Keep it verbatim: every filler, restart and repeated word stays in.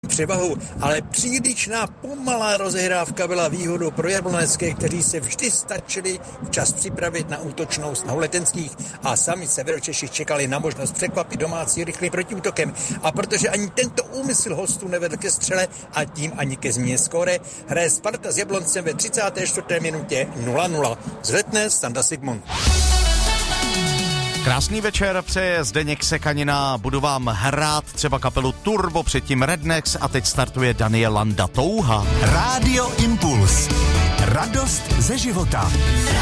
převahu, ale přílišná pomalá rozehrávka byla výhodou pro jablonecké, kteří se vždy stačili včas připravit na útočnou snahu Letenských a sami Severočeši čekali na možnost překvapit domácí rychlým protiútokem. A protože ani tento úmysl hostů nevedl ke střele a tím ani ke změně skóre, hraje Sparta s Jabloncem ve třicáté čtvrté minutě nula nula. Z Letné Standa Sigmund. Krásný večer přeje Zdeněk Sekanina, budu vám hrát třeba kapelu Turbo, předtím Rednex a teď startuje Daniel Landa Touha. Rádio Impuls. Radost ze života.